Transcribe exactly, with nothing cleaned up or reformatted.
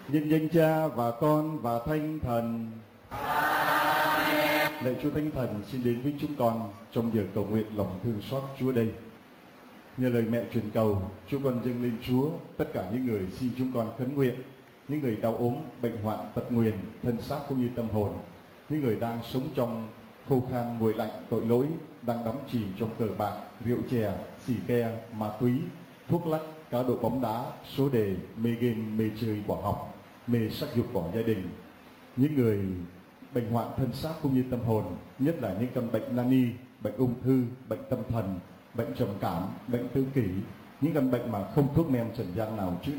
Nhân danh Cha và Con và Thánh Thần. Lạy Chúa Thánh Thần xin đến với chúng con trong giờ cầu nguyện lòng thương xót Chúa đây. Nhờ lời mẹ truyền cầu, chúng con dâng lên Chúa tất cả những người xin chúng con khấn nguyện, những người đau ốm, bệnh hoạn, tật nguyền, thân xác cũng như tâm hồn, những người đang sống trong khô khan nguội lạnh tội lỗi, đang đắm chìm trong cờ bạc, rượu chè, xì ke, ma túy, thuốc lắc, cá độ bóng đá, số đề, mê game, mê chơi bỏ học, mê sắc dục bỏ gia đình, những người bệnh hoạn thân xác cũng như tâm hồn, nhất là những căn bệnh nan y, bệnh ung thư, bệnh tâm thần, bệnh trầm cảm, bệnh tự kỷ, những căn bệnh mà không thuốc men trần gian nào chữa